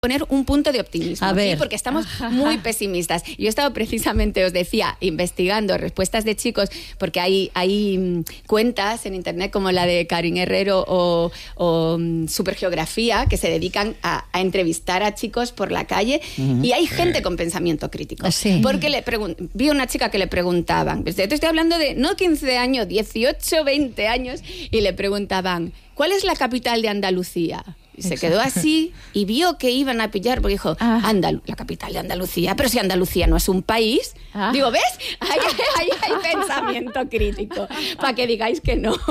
poner un punto de optimismo aquí, porque estamos muy pesimistas. Yo he estado precisamente, os decía, investigando respuestas de chicos, porque hay cuentas en internet como la de Karin Herrero o Supergeografía, que se dedican a entrevistar a chicos por la calle, y hay gente con pensamiento crítico. Porque vi una chica que le preguntaban, te estoy hablando de no 15 años, 18, 20 años, y le preguntaban, ¿cuál es la capital de Andalucía? Y se quedó así y vio que iban a pillar, porque dijo, la capital de Andalucía, pero si Andalucía no es un país. Digo, ¿ves? Ahí hay pensamiento crítico, para que digáis que no.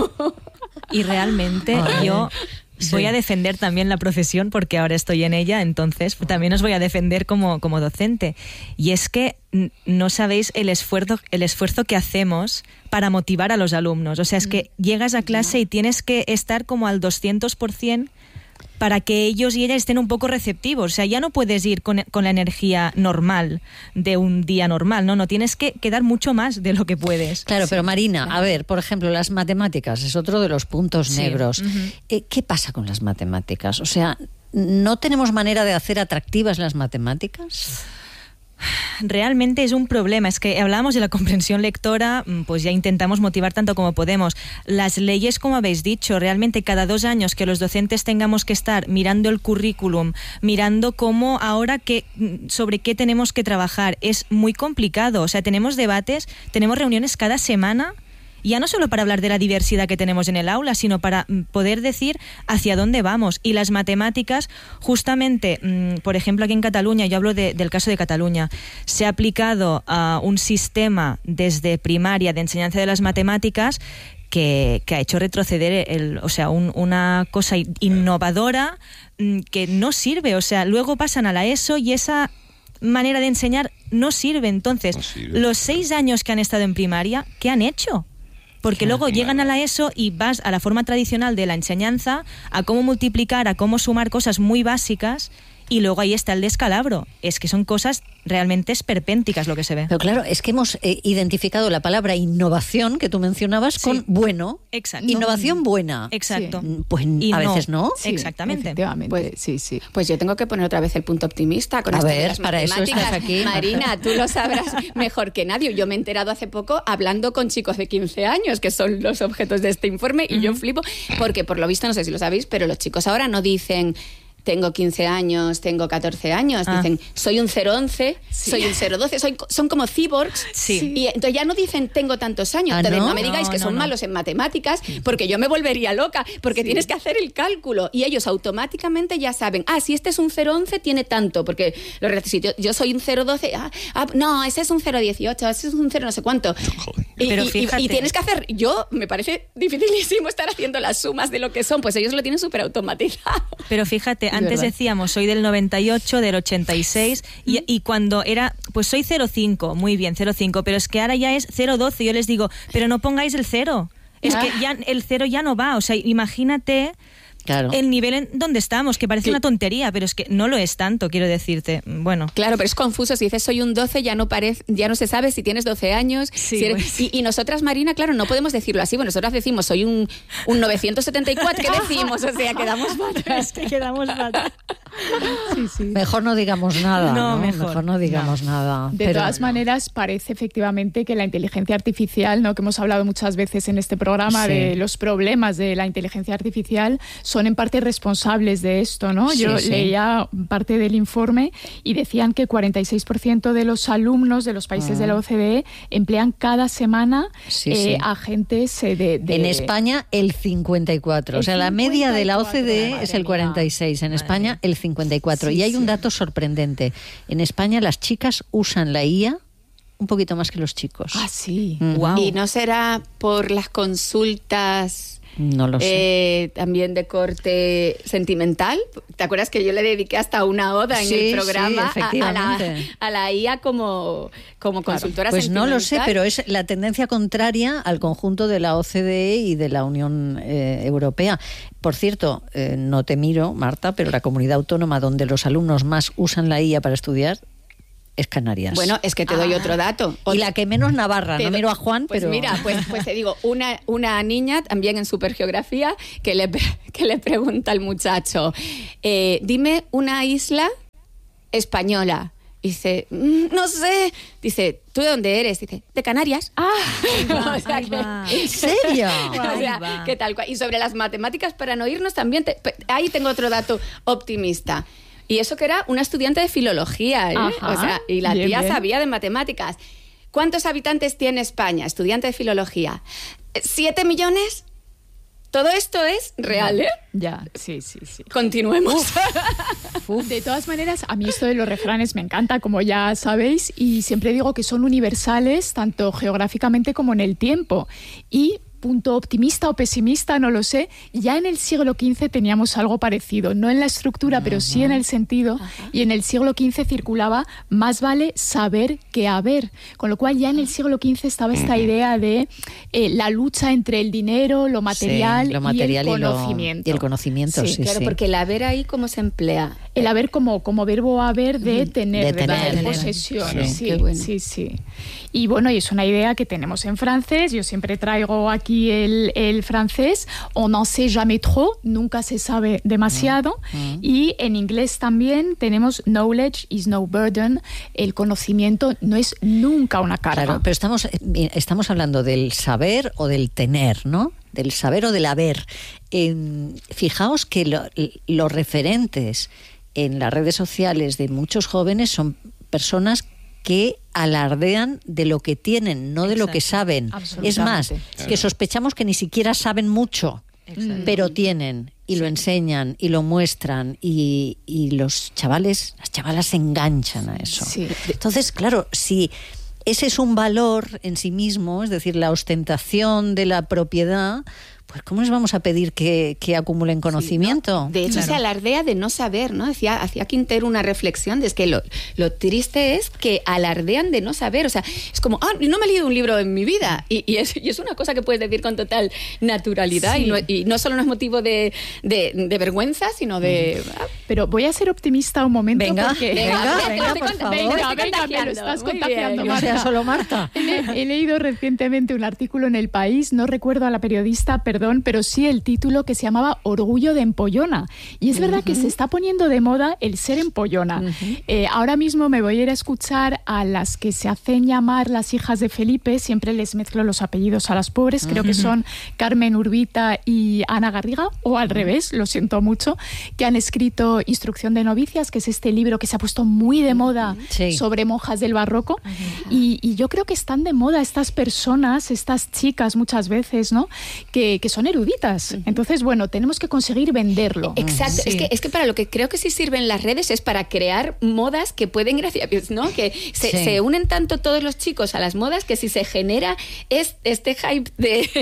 Y realmente yo voy a defender también la profesión, porque ahora estoy en ella, entonces también os voy a defender como docente. Y es que no sabéis el esfuerzo que hacemos para motivar a los alumnos. O sea, es que llegas a clase y tienes que estar como al 200% para que ellos y ellas estén un poco receptivos. O sea, ya no puedes ir con la energía normal de un día normal, ¿no? Tienes que dar mucho más de lo que puedes. Claro, pero Marina, a ver, por ejemplo, las matemáticas es otro de los puntos negros. ¿Qué pasa con las matemáticas? O sea, ¿no tenemos manera de hacer atractivas las matemáticas? Realmente es un problema. Es que hablábamos de la comprensión lectora, pues ya intentamos motivar tanto como podemos. Las leyes, como habéis dicho, realmente cada 2 años que los docentes tengamos que estar mirando el currículum, mirando cómo ahora sobre qué tenemos que trabajar, es muy complicado. O sea, tenemos debates, tenemos reuniones cada semana, ya no solo para hablar de la diversidad que tenemos en el aula, sino para poder decir hacia dónde vamos. Y las matemáticas, justamente, por ejemplo, aquí en Cataluña, yo hablo del caso de Cataluña, se ha aplicado un sistema desde primaria de enseñanza de las matemáticas que ha hecho retroceder una cosa innovadora que no sirve. O sea, luego pasan a la ESO y esa manera de enseñar no sirve. Entonces, los 6 años que han estado en primaria, ¿qué han hecho? Porque luego llegan a la ESO y vas a la forma tradicional de la enseñanza, a cómo multiplicar, a cómo sumar cosas muy básicas, y luego ahí está el descalabro. Es que son cosas realmente esperpénticas lo que se ve. Pero claro, es que hemos identificado la palabra innovación, que tú mencionabas, con bueno. Exacto. Innovación buena. Exacto. Pues a veces no. Sí, exactamente. Pues, sí. Pues yo tengo que poner otra vez el punto optimista con esto de las para matemáticas. Eso estás aquí. Marina, tú lo sabrás mejor que nadie. Yo me he enterado hace poco hablando con chicos de 15 años, que son los objetos de este informe, y yo flipo, porque por lo visto, no sé si lo sabéis, pero los chicos ahora no dicen tengo 15 años, tengo 14 años, dicen soy un 011, soy un 012, son como cyborgs, y entonces ya no dicen tengo tantos años. Entonces no me digáis que son malos en matemáticas, porque yo me volvería loca, porque tienes que hacer el cálculo y ellos automáticamente ya saben, si este es un 011 tiene tanto, porque si yo soy un 012, no, ese es un 018, ese es un 0 no sé cuánto. Y tienes que hacer, me parece dificilísimo estar haciendo las sumas de lo que son, pues ellos lo tienen súper automatizado. Pero fíjate, antes decíamos, soy del 98, del 86, y cuando era, pues soy 05, muy bien, 05, pero es que ahora ya es 012, yo les digo, pero no pongáis el 0, es que ya el 0 ya no va, o sea, imagínate el nivel en donde estamos, que parece una tontería, pero es que no lo es tanto, quiero decirte. Bueno. Claro, pero es confuso. Si dices soy un 12, ya no se sabe si tienes 12 años. Si eres, y nosotras, Marina, claro, no podemos decirlo así. Bueno, nosotras decimos soy un 974, ¿qué decimos? O sea, quedamos fatal. Mejor no digamos nada. Mejor no digamos nada. De todas maneras, parece efectivamente que la inteligencia artificial, que hemos hablado muchas veces en este programa de los problemas de la inteligencia artificial, son en parte responsables de esto, ¿no? Yo leía parte del informe y decían que el 46% de los alumnos de los países de la OCDE emplean cada semana agentes de... En España, el 54%. O sea, la media de la OCDE es el 46%. En España, el 54%. Y hay un dato sorprendente. En España, las chicas usan la IA un poquito más que los chicos. Sí. Wow. ¿Y no será por las consultas... No lo sé. También de corte sentimental? ¿Te acuerdas que yo le dediqué hasta una oda en el programa a la IA como consultora pues sentimental? No lo sé, pero es la tendencia contraria al conjunto de la OCDE y de la Unión Europea. Por cierto, no te miro, Marta, pero la comunidad autónoma donde los alumnos más usan la IA para estudiar es Canarias. Bueno, es que te doy otro dato. Y la que menos Navarra, no miro a Juan, pues pero... Mira, pues te digo, una niña también en Supergeografía que le pregunta al muchacho, dime una isla española. Dice, no sé. Dice, ¿tú de dónde eres? Dice, de Canarias. O sea, ¿en serio? O sea, ¿qué tal? Y sobre las matemáticas, para no irnos también, ahí tengo otro dato optimista. Y eso que era una estudiante de filología, ¿eh? Ajá, o sea, y la tía bien. sabía de matemáticas. ¿Cuántos habitantes tiene España? Estudiante de filología. ¿7 millones? Todo esto es real, ¿eh? Ya, sí. Continuemos. De todas maneras, a mí esto de los refranes me encanta, como ya sabéis, y siempre digo que son universales, tanto geográficamente como en el tiempo. Y punto optimista o pesimista, no lo sé, ya en el siglo XV teníamos algo parecido, no en la estructura, pero sí en el sentido, y en el siglo XV circulaba más vale saber que haber, con lo cual ya en el siglo XV estaba esta idea de la lucha entre el dinero, lo material, y el conocimiento. Y el conocimiento, sí. Claro, porque el haber ahí, ¿cómo se emplea? El haber como verbo haber de tener, de tener. posesión. Claro. Sí, Qué bueno. sí. Y bueno, y es una idea que tenemos en francés. Yo siempre traigo aquí el francés. On n'en sait jamais trop, nunca se sabe demasiado. Y en inglés también tenemos knowledge is no burden. El conocimiento no es nunca una carga. Claro, pero estamos hablando del saber o del tener, ¿no? Del saber o del haber. Fijaos que los referentes en las redes sociales de muchos jóvenes son personas que alardean de lo que tienen, no de lo que saben. Es más, que sospechamos que ni siquiera saben mucho, pero tienen y lo enseñan y lo muestran y los chavales, las chavalas se enganchan a eso. Sí. Entonces, claro, si ese es un valor en sí mismo, es decir, la ostentación de la propiedad, pues ¿cómo les vamos a pedir que acumulen conocimiento? Sí, ¿no? De hecho, se alardea de no saber, ¿no? Hacía Quintero una reflexión de que lo triste es que alardean de no saber. O sea, es como, no me he leído un libro en mi vida. Y es una cosa que puedes decir con total naturalidad. Sí. Y no solo no es motivo de vergüenza, sino de... Pero voy a ser optimista un momento. Venga, porque... venga, por favor. Venga, me lo estás contagiando, Marta. No sea solo Marta. He leído recientemente un artículo en El País, no recuerdo a la periodista, pero sí el título, que se llamaba Orgullo de Empollona. Y es verdad que se está poniendo de moda el ser empollona. Ahora mismo me voy a ir a escuchar a las que se hacen llamar las hijas de Felipe, siempre les mezclo los apellidos a las pobres, creo que son Carmen Urbita y Ana Garriga, o al revés, lo siento mucho, que han escrito Instrucción de novicias, que es este libro que se ha puesto muy de moda sobre monjas del barroco. Y yo creo que están de moda estas personas, estas chicas muchas veces, ¿no? Que son eruditas. Entonces, bueno, tenemos que conseguir venderlo. Exacto. Sí. Es que para lo que creo que sí sirven las redes es para crear modas que pueden, gracias, ¿no? Que se unen tanto todos los chicos a las modas que si se genera este hype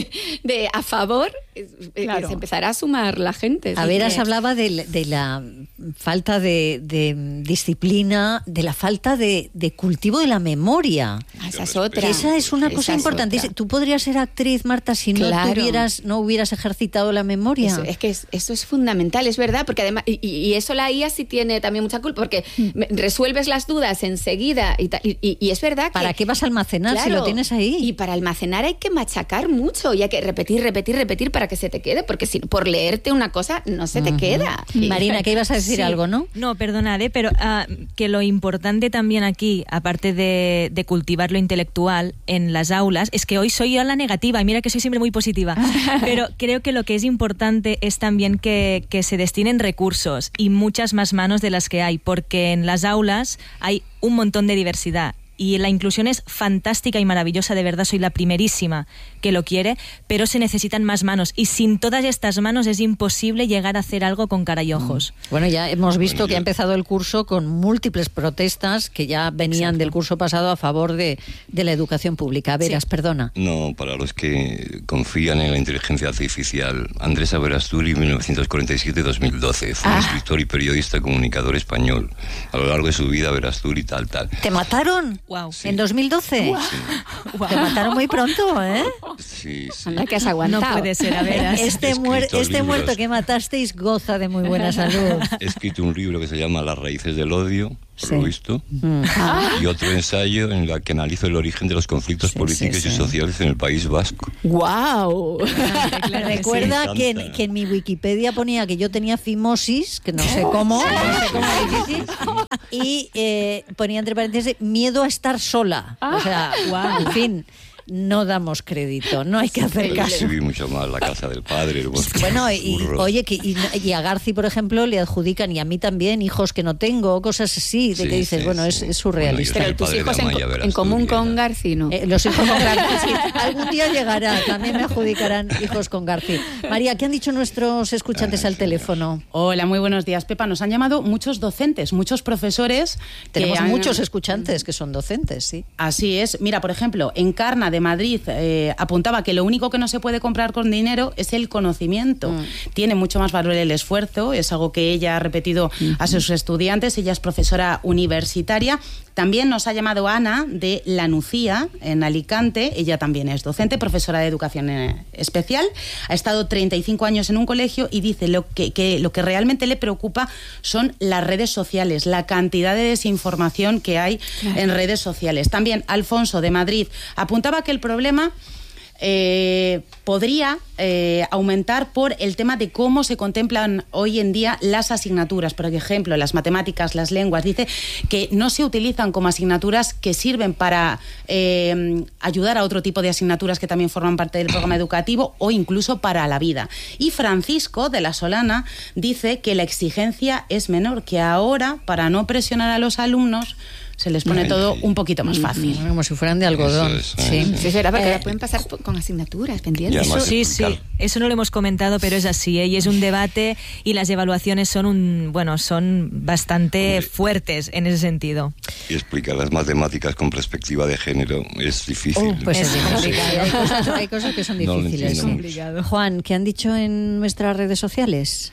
de a favor, se empezará a sumar la gente. A Veras hablaba de la falta de disciplina, de la falta de cultivo de la memoria. Esa es otra. Esa es una cosa importante. Tú podrías ser actriz, Marta, si no hubieras ejercitado la memoria. Eso es fundamental, es verdad, porque además, y eso la IA sí tiene también mucha culpa, porque resuelves las dudas enseguida y es verdad que... ¿Para qué vas a almacenar si lo tienes ahí? Y para almacenar hay que machacar mucho y hay que repetir para que se te quede, porque si por leerte una cosa no se te queda. Marina, que ibas a decir algo, ¿no? No, perdonad, pero que lo importante también aquí, aparte de cultivar lo intelectual en las aulas, es que hoy soy yo la negativa, y mira que soy siempre muy positiva, pero creo que lo que es importante es también que se destinen recursos y muchas más manos de las que hay, porque en las aulas hay un montón de diversidad. Y la inclusión es fantástica y maravillosa, de verdad, soy la primerísima que lo quiere, pero se necesitan más manos. Y sin todas estas manos es imposible llegar a hacer algo con cara y ojos. Bueno, ya hemos visto que ha empezado el curso con múltiples protestas que ya venían del curso pasado a favor de la educación pública. Veras, perdona. No, para los que confían en la inteligencia artificial, Andrés Aberasturi, 1947-2012, fue un escritor y periodista comunicador español. A lo largo de su vida, Aberasturi tal. ¿Te mataron? Wow. Sí. ¿En 2012? Wow. Te mataron muy pronto, ¿eh? Sí, sí. Anda que has aguantado. No puede ser, a ver. Este libros. muerto que matasteis goza de muy buena salud. He escrito un libro que se llama Las raíces del odio, por Sí. lo visto, y otro ensayo en el que analizo el origen de los conflictos Sí, políticos sí, y sí. sociales en el País Vasco. ¡Guau! Recuerda sí. que en mi Wikipedia ponía que yo tenía fimosis, que no sé cómo, es difícil, y ponía entre paréntesis miedo a estar sola. O sea, en fin, no damos crédito, no hay que hacer caso. Escribí mucho más La casa del padre, El bosque Bueno, de los y burros. oye, y a Garci, por ejemplo, le adjudican, y a mí también, hijos que no tengo, cosas así, de Sí, que dices, sí, bueno, sí. es surrealista. Bueno, Pero tus padre de hijos Amaya en Verasturi, común con era. Garci, ¿no? Los hijos con Garci, sí. Algún día llegará, también me adjudicarán hijos con Garci. María, ¿qué han dicho nuestros escuchantes al teléfono? Hola, muy buenos días, Pepa. Nos han llamado muchos docentes, muchos profesores. Tenemos que han- muchos escuchantes que son docentes, sí. Así es. Mira, por ejemplo, Encarna de Madrid apuntaba que lo único que no se puede comprar con dinero es el conocimiento. Tiene mucho más valor el esfuerzo, es algo que ella ha repetido a sus estudiantes. Ella es profesora universitaria. También nos ha llamado Ana de La Nucía, en Alicante. Ella también es docente, profesora de educación especial. Ha estado 35 años en un colegio y dice lo que realmente le preocupa son las redes sociales, la cantidad de desinformación que hay en redes sociales. También Alfonso de Madrid apuntaba que el problema podría aumentar por el tema de cómo se contemplan hoy en día las asignaturas. Por ejemplo, las matemáticas, las lenguas. Dice que no se utilizan como asignaturas que sirven para ayudar a otro tipo de asignaturas que también forman parte del programa educativo o incluso para la vida. Y Francisco de la Solana dice que la exigencia es menor, que ahora, para no presionar a los alumnos, se les pone todo un poquito más fácil. Como si fueran de algodón. Eso es, sí. Sí, será porque ahora pueden pasar con asignaturas pendientes. Y además Sí, explicar. eso no lo hemos comentado, pero es así, y es un debate y las evaluaciones son son bastante fuertes en ese sentido. Y explicar las matemáticas con perspectiva de género es difícil. Pues es Es difícil. complicado. Hay cosas que son No lo difíciles. entiendo mucho. Juan, ¿qué han dicho en nuestras redes sociales?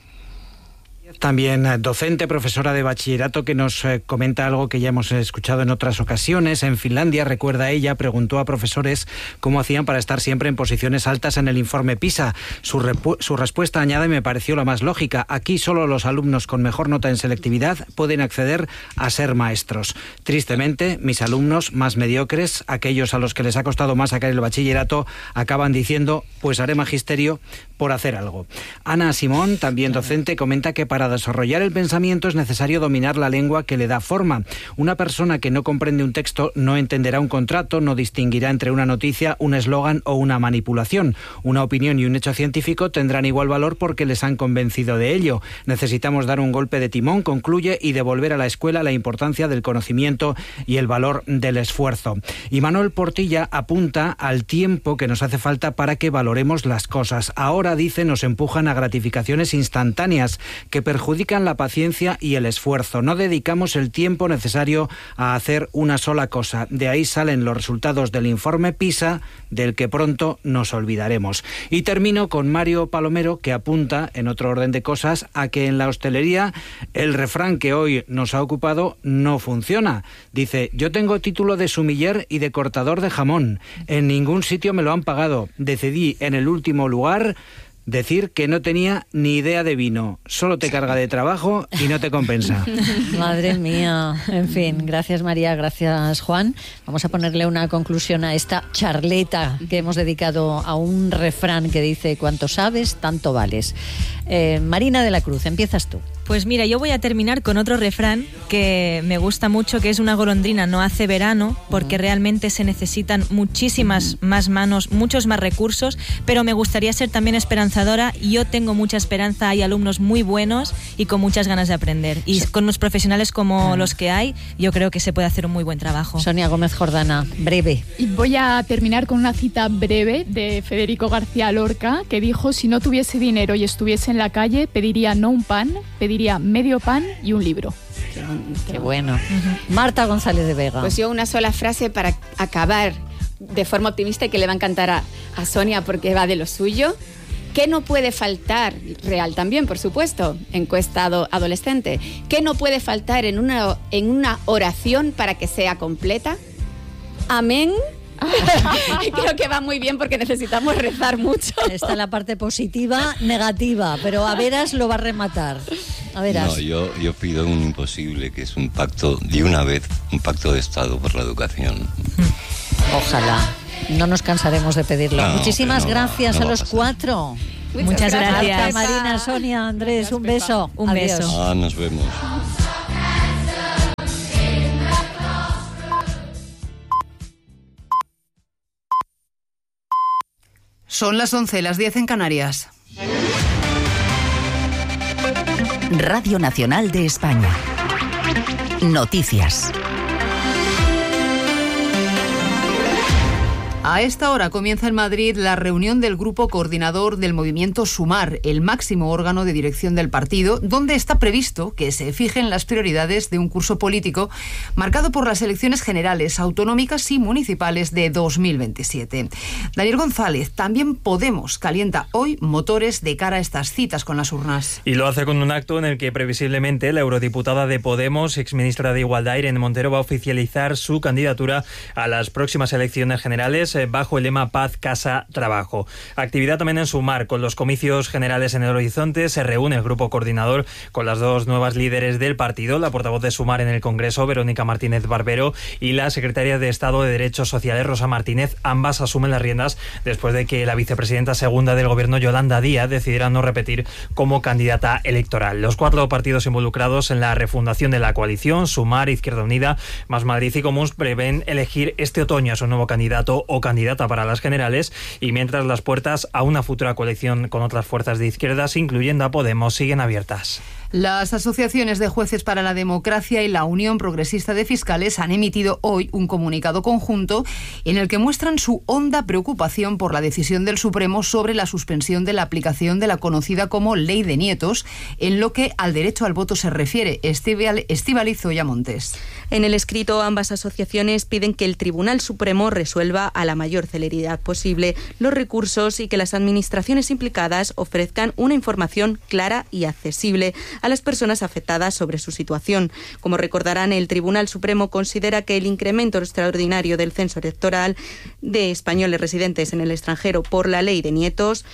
También docente, profesora de bachillerato, que nos comenta algo que ya hemos escuchado en otras ocasiones. En Finlandia, recuerda ella, preguntó a profesores cómo hacían para estar siempre en posiciones altas en el informe PISA. Su respuesta, añade, me pareció la más lógica. Aquí solo los alumnos con mejor nota en selectividad pueden acceder a ser maestros. Tristemente, mis alumnos más mediocres, aquellos a los que les ha costado más sacar el bachillerato, acaban diciendo, pues haré magisterio por hacer algo. Ana Simón, también docente, comenta que para desarrollar el pensamiento es necesario dominar la lengua que le da forma. Una persona que no comprende un texto no entenderá un contrato, no distinguirá entre una noticia, un eslogan o una manipulación. Una opinión y un hecho científico tendrán igual valor porque les han convencido de ello. Necesitamos dar un golpe de timón, concluye, y devolver a la escuela la importancia del conocimiento y el valor del esfuerzo. Y Manuel Portilla apunta al tiempo que nos hace falta para que valoremos las cosas. Ahora, dice, nos empujan a gratificaciones instantáneas que perjudican la paciencia y el esfuerzo. No dedicamos el tiempo necesario a hacer una sola cosa. De ahí salen los resultados del informe PISA, del que pronto nos olvidaremos. Y termino con Mario Palomero, que apunta, en otro orden de cosas, a que en la hostelería el refrán que hoy nos ha ocupado no funciona. Dice, yo tengo título de sumiller y de cortador de jamón. En ningún sitio me lo han pagado. Decidí en el último lugar decir que no tenía ni idea de vino. Solo te carga de trabajo y no te compensa. Madre mía. En fin, gracias María, gracias Juan. Vamos a ponerle una conclusión a esta charleta que hemos dedicado a un refrán que dice, cuanto sabes, tanto vales. Marina de la Cruz, empiezas tú. Pues mira, yo voy a terminar con otro refrán que me gusta mucho, que es una golondrina no hace verano, porque realmente se necesitan muchísimas más manos, muchos más recursos, pero me gustaría ser también esperanzadora. Yo tengo mucha esperanza, hay alumnos muy buenos y con muchas ganas de aprender. Y con unos profesionales como los que hay, yo creo que se puede hacer un muy buen trabajo. Sonia Gómez Jordana, breve. Y voy a terminar con una cita breve de Federico García Lorca, que dijo, si no tuviese dinero y estuviese en la calle, pediría no un pan, pediría medio pan y un libro. Qué bueno. Marta González de Vega. Pues yo una sola frase para acabar de forma optimista y que le va a encantar a Sonia porque va de lo suyo. ¿Qué no puede faltar? Real también, por supuesto, encuesta adolescente. ¿Qué no puede faltar en una oración para que sea completa? amén. Creo que va muy bien porque necesitamos rezar mucho. Está la parte positiva, negativa, pero a veras lo va a rematar. A veras. No, yo pido un imposible, que es un pacto, de una vez, un pacto de Estado por la educación. Ojalá. No nos cansaremos de pedirlo. No, muchísimas gracias a los cuatro. Muchas gracias. Marina, Sonia, Andrés, un beso. Un beso. Nos vemos. Son las 11, las 10 en Canarias. Radio Nacional de España. Noticias. A esta hora comienza en Madrid la reunión del grupo coordinador del movimiento Sumar, el máximo órgano de dirección del partido, donde está previsto que se fijen las prioridades de un curso político marcado por las elecciones generales, autonómicas y municipales de 2027. Daniel González, también Podemos calienta hoy motores de cara a estas citas con las urnas. Y lo hace con un acto en el que previsiblemente la eurodiputada de Podemos, exministra de Igualdad, Irene Montero, va a oficializar su candidatura a las próximas elecciones generales bajo el lema Paz, Casa, Trabajo. Actividad también en Sumar. Con los comicios generales en el horizonte, se reúne el grupo coordinador con las dos nuevas líderes del partido, la portavoz de Sumar en el Congreso, Verónica Martínez Barbero, y la secretaria de Estado de Derechos Sociales, Rosa Martínez. Ambas asumen las riendas después de que la vicepresidenta segunda del Gobierno, Yolanda Díaz, decidiera no repetir como candidata electoral. Los cuatro partidos involucrados en la refundación de la coalición, Sumar, Izquierda Unida, Más Madrid y Comuns, prevén elegir este otoño a su nuevo candidato o candidata para las generales, y mientras las puertas a una futura coalición con otras fuerzas de izquierdas, incluyendo a Podemos, siguen abiertas. Las asociaciones de jueces para la democracia y la Unión Progresista de Fiscales han emitido hoy un comunicado conjunto en el que muestran su honda preocupación por la decisión del Supremo sobre la suspensión de la aplicación de la conocida como Ley de Nietos, en lo que al derecho al voto se refiere. Estíbaliz Zoya Montes. En el escrito, ambas asociaciones piden que el Tribunal Supremo resuelva a la mayor celeridad posible los recursos y que las administraciones implicadas ofrezcan una información clara y accesible a las personas afectadas sobre su situación. Como recordarán, el Tribunal Supremo considera que el incremento extraordinario del censo electoral de españoles residentes en el extranjero por la Ley de Nietos,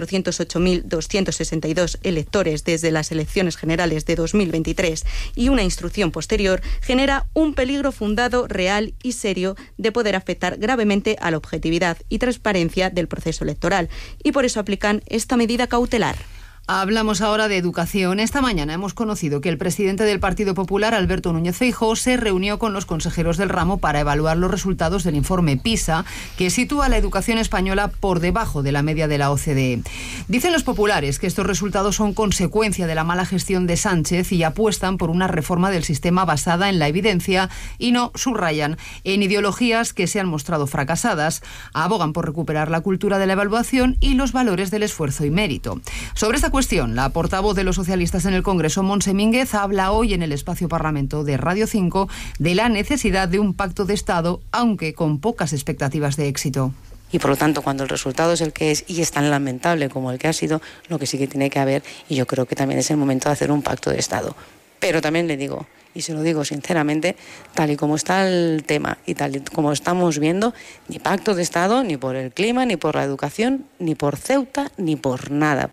408.262 electores desde las elecciones generales de 2023 y una instrucción posterior, genera un peligro fundado, real y serio de poder afectar gravemente a la objetividad y transparencia del proceso electoral, y por eso aplican esta medida cautelar. Hablamos ahora de educación. Esta mañana hemos conocido que el presidente del Partido Popular, Alberto Núñez Feijóo, se reunió con los consejeros del ramo para evaluar los resultados del informe PISA, que sitúa a la educación española por debajo de la media de la OCDE. Dicen los populares que estos resultados son consecuencia de la mala gestión de Sánchez y apuestan por una reforma del sistema basada en la evidencia y no, subrayan, en ideologías que se han mostrado fracasadas. Abogan por recuperar la cultura de la evaluación y los valores del esfuerzo y mérito. Sobre esta cuestión, la portavoz de los socialistas en el Congreso, Montse Mínguez, habla hoy en el Espacio Parlamento de Radio 5 de la necesidad de un pacto de Estado, aunque con pocas expectativas de éxito. Y por lo tanto, cuando el resultado es el que es y es tan lamentable como el que ha sido, lo que sí que tiene que haber, y yo creo que también es el momento de hacer un pacto de Estado. Pero también le digo, y se lo digo sinceramente, tal y como está el tema y tal y como estamos viendo, ni pacto de Estado, ni por el clima, ni por la educación, ni por Ceuta, ni por nada.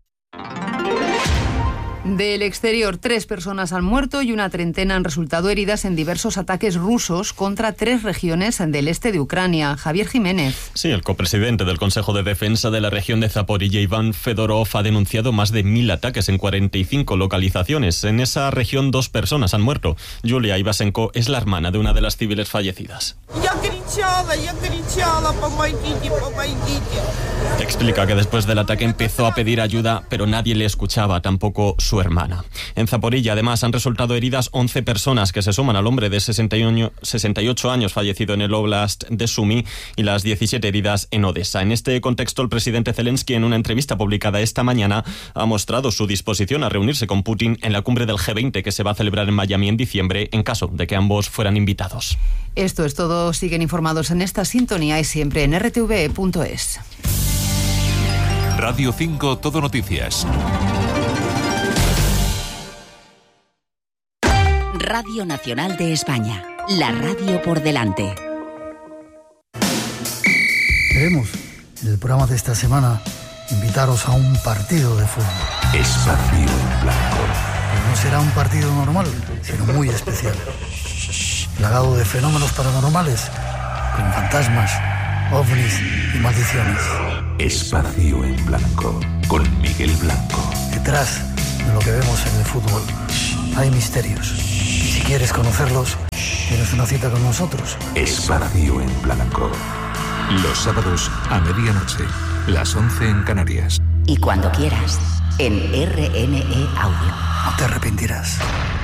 Del exterior, 3 personas han muerto y una treintena han resultado heridas en diversos ataques rusos contra 3 regiones del este de Ucrania. Javier Jiménez. Sí, el copresidente del Consejo de Defensa de la región de Zaporilla, Iván Fedorov, ha denunciado más de 1.000 ataques en 45 localizaciones. En esa región 2 personas han muerto. Yulia Ivasenko es la hermana de una de las civiles fallecidas. Explica que después del ataque empezó a pedir ayuda, pero nadie le escuchaba, tampoco su hermana. En Zaporilla, además, han resultado heridas 11 personas que se suman al hombre de 68 años fallecido en el Oblast de Sumy y las 17 heridas en Odessa. En este contexto, el presidente Zelensky, en una entrevista publicada esta mañana, ha mostrado su disposición a reunirse con Putin en la cumbre del G20 que se va a celebrar en Miami en diciembre, en caso de que ambos fueran invitados. Esto es todo. Siguen informados en esta sintonía y siempre en rtve.es. Radio 5 Todo Noticias. Radio Nacional de España. La radio por delante. queremos, en el programa de esta semana, invitaros a un partido de fútbol. Espacio en Blanco. No será un partido normal, sino muy especial. Plagado de fenómenos paranormales, con fantasmas, ovnis y maldiciones. Espacio en Blanco, con Miguel Blanco. Detrás de lo que vemos en el fútbol hay misterios. Y si quieres conocerlos, tienes una cita con nosotros. Espacio en Blanco. Los sábados a medianoche, las 11 en Canarias. Y cuando quieras, en RNE Audio. No te arrepentirás.